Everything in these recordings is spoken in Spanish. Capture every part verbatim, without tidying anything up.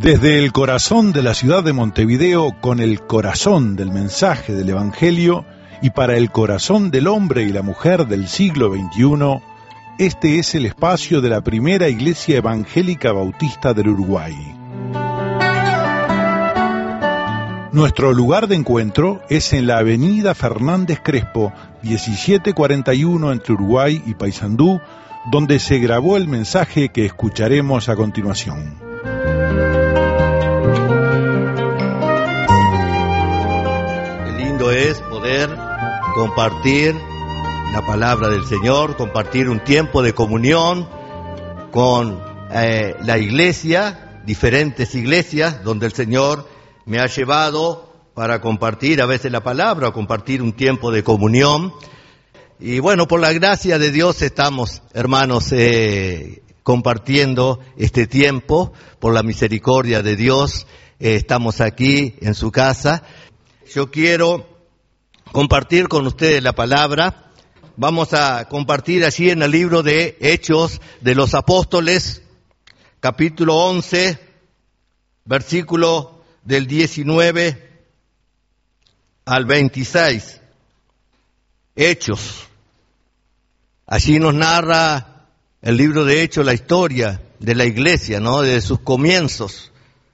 Desde el corazón de la ciudad de Montevideo, con el corazón del mensaje del Evangelio y para el corazón del hombre y la mujer del siglo veintiuno, este es el espacio de la primera Iglesia Evangélica Bautista del Uruguay. Nuestro lugar de encuentro es en la avenida Fernández Crespo, diecisiete cuarenta y uno entre Uruguay y Paysandú, donde se grabó el mensaje que escucharemos a continuación. Qué lindo es poder compartir la palabra del Señor, compartir un tiempo de comunión con eh, la iglesia, diferentes iglesias donde el Señor me ha llevado para compartir a veces la palabra, o compartir un tiempo de comunión. Y bueno, por la gracia de Dios estamos, hermanos, eh, compartiendo este tiempo, por la misericordia de Dios, eh, estamos aquí en su casa. Yo quiero compartir con ustedes la palabra. Vamos a compartir allí en el libro de Hechos de los Apóstoles, capítulo once, versículo del diecinueve al veintiséis. Hechos. Allí nos narra el libro de Hechos la historia de la iglesia, ¿no? Desde sus comienzos.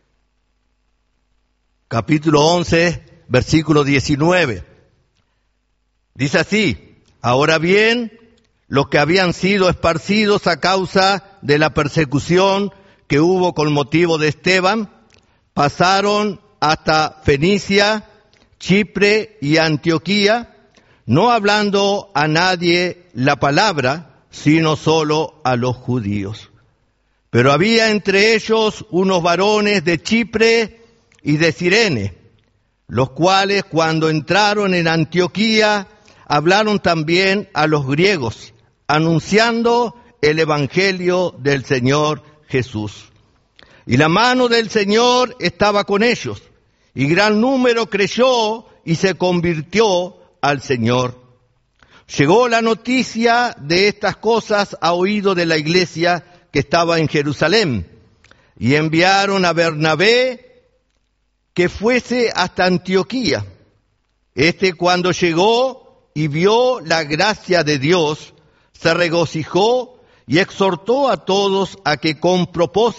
Capítulo once, versículo diecinueve. Dice así: ahora bien, los que habían sido esparcidos a causa de la persecución que hubo con motivo de Esteban, pasaron hasta Fenicia, Chipre y Antioquía, no hablando a nadie la palabra, sino solo a los judíos. Pero había entre ellos unos varones de Chipre y de Cirene, los cuales cuando entraron en Antioquía hablaron también a los griegos, anunciando el evangelio del Señor Jesús. Y la mano del Señor estaba con ellos, y gran número creyó y se convirtió al Señor. Llegó la noticia de estas cosas a oído de la iglesia que estaba en Jerusalén, y enviaron a Bernabé que fuese hasta Antioquía. Este, cuando llegó y vio la gracia de Dios, se regocijó y exhortó a todos a que con propósito